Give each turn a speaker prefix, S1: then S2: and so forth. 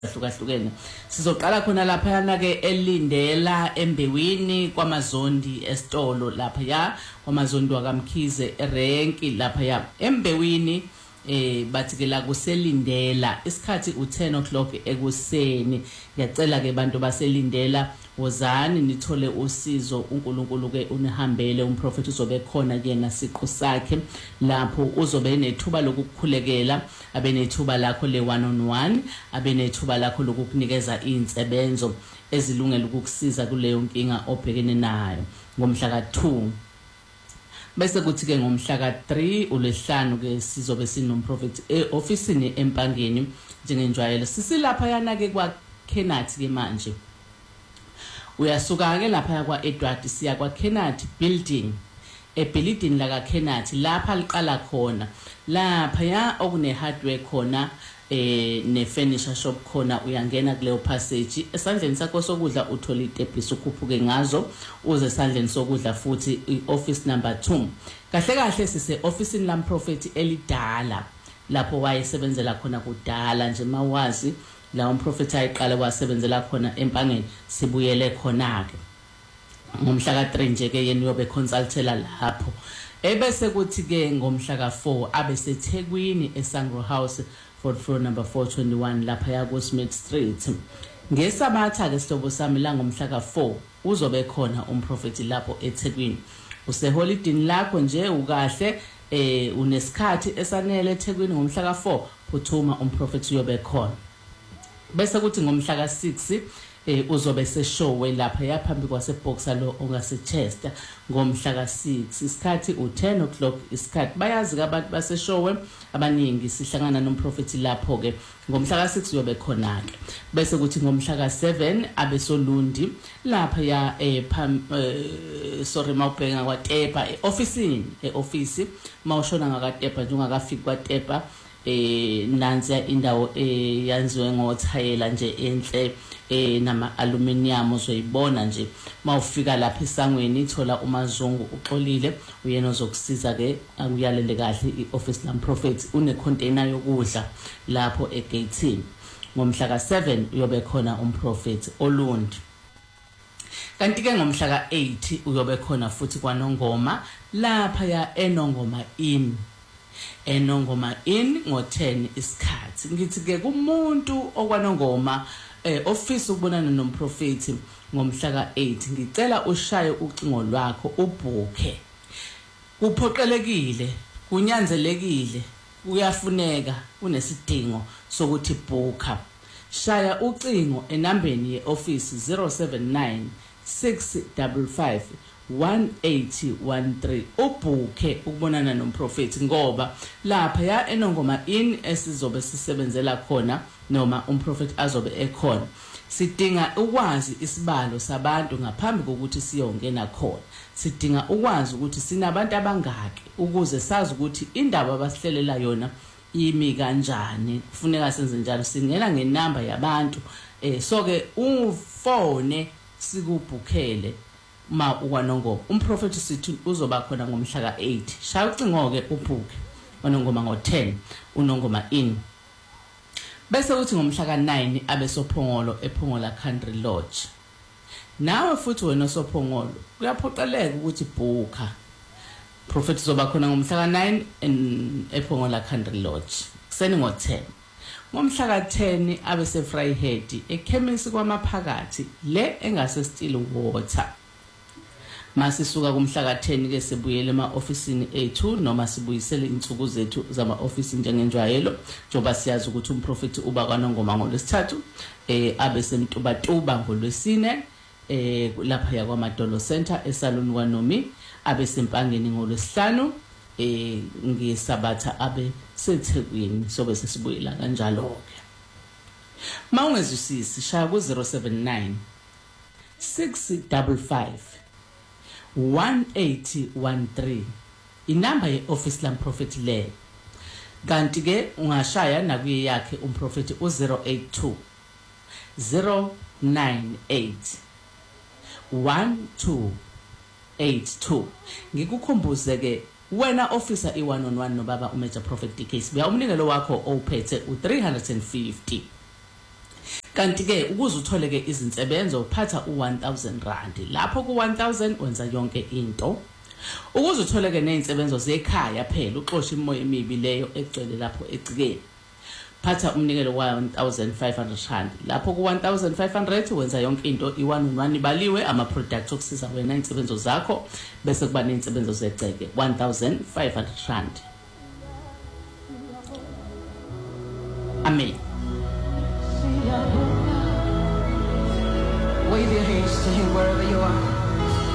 S1: ahlukahlukene. Sizoqala khona lapha yana ke elindela embewini kwamazondi esitolo lapha ya kwamazondi wakamkhize erenki lapha ya embewini bathi ke la kuselindela isikhathi u10 o'clock ekuseni. Ngiyacela ke bantu baselindela wozani nithole usizo. uNkulunkulu ke unihambele umprofeti uzobe khona kuyena siqu sakhe lapho uzobe nethuba lokukhulekela abe nethuba lakho le one on one abe nethuba lakho lokukunikeza insebenzo ezilungele ukukusiza kuleyo nkinga obhekene nayo ngomhla ka2. Bese kuthi ke ngomhla ka3 uLwesihlanu ke sizobe sinomprofeti eofisini empangeni njengenjwayelo. Sisilapha yana ke kwa Kenathi ke manje. Uyasuka ke lapha kwa Edward siya kwa Kenathi building building la ka Kenathi lapha liqala khona lapha ya okune hardware khona ne furniture shop khona. Uyangena kuleyo passage esandleni sakho sokudla uthola itepisi ukhuphuke ngazo uze esandleni sokudla futhi office number 2. Kahle kahle sise officeini lamprofeti elidala lapho wayesebenzela khona kudala nje mawazi la umprofeti ayiqala wasebenzela khona empangeni sibuyele khona ke ngomhla ka3 nje ke yena uyobe consultela lapho. Ebese kuthi ke ngomhla ka4 abe seThekwini eSangro House floor number 421 lapha ya ku Smith Street. Ngesabatha ke sihlobo sami la ngomhla ka4 uzobe khona umprofeti lapho eThekwini. Use holiday lakho nje ukahle unesikhathi esanele eThekwini ngomhla ka4 phuthuma umprofeti uyobe khona. Bese kuthi ngomhla ka6 uzobe seshowe lapha yaphambi kwaseboxer lo ongasechester ngomhla ka6 isikhathi u10 o'clock isikhathi bayazi ke abantu baseshowe abaningi sihlangana nomprofeti lapho ke ngomhla ka6 uyobe khona ke. Bese kuthi ngomhla ka7 abesolundi lapha ya sorry mawubheka kwaTepa office mawushona ngakaTepa nje ungakafiki kwaTepa nansi indawo yanziwe ngothayela nje enhle nama aluminium uzoyibona nje mawufika lapha esangweni ithola umazungu uxolile uyena ozokusiza ke akuyalele kahle ioffice lamprofeti une container yokudla lapho egateini. Ngomhla ka7 uyobe khona umprofeti Olundi. Kanti ke ngomhla ka8 uyobe khona futhi kwaNongoma lapha ya eNongoma Inn eNongoma Inn ngo10 isikhathi. Ngithi ke kumuntu okwaNongoma office ukubonana nomprofeti ngomhla ka8 ngicela ushaye ucingo lwakho ubhuke. Kuphoqelekile kunyanzelekile kuyafuneka unesidingo sokuthi bhuka. Shaya ucingo enambeni yeoffice 079 655 1813 ubhuke ukubonana nomprofeti ngoba lapha ya eNongoma Inn esizobe sisebenzela khona noma umprofeti azobe ekhona sidinga ukwazi isibalo sabantu ngaphambi kokuthi siyongena khona. Sidinga ukwazi ukuthi sinabantu abangaki ukuze sazi ukuthi indaba abasihlelela yona imi kanjani. Kufuneka senze njalo singena ngenamba yabantu so ke ufone sikubhukele ma ukwaNongoma. Umprofeti sithi uzoba khona ngomhla ka8 shaya ucingo ke ubhuke kwaNongoma ngo10 uNongoma Inn. Bese uthi ngomhla ka9 abesophongolo ePhongola Country Lodge. Nawe futhi wena sophongolo kuyaphoqeleka ukuthi bhuka. Prophet uzoba khona ngomhla ka9 ePhongola Country Lodge kuseni ngo10. Ngomhla ka10 abese Vryheid ekhemisi kwamaphakathi le engase Still Water. Masisuka kumhla ka10 ke sibuyele ema-ofisini ethu noma sibuyisele insuku zethu zama-ofisi njengenjwayelo njoba siyazi ukuthi umprofeti uba kwaNongoma ngoLwesithathu abe semtubatuba ngoLwesine lapha ya kwaMadolo Center esaluni kwaNomi abe sempangeni ngoLwesihlanu ngesabatha abe seThekwini sobe sesibuyela kanjalo ke. Mawungezwisisi shaya ku 079 655 1813 inamba yeoffice lamprofeti le. Kanti ke ungashaya nakuye yakhe umprofeti u082 098 1282. Ngikukhumbuze ke wena officer i1 on 1 no baba uMajor Prophet DK sibuya umnikelo wakho ophethe u350 kanti ke ukuze uthole ke izinsebenzo uphatha u1000 rand lapho ku1000 wenza yonke into ukuze uthole ke nezinsebenzo zekhaya phela uxosha imoya emibi leyo egcwele lapho ecikeni phatha umnikelo wa1500 rand lapho ku1500 wenza yonke into i1 ibaliwe ama products okusiza wena insebenzo zakho bese kuba nezinsebenzo zeceke 1500 rand. Amen.
S2: Wave your hands to him wherever you are.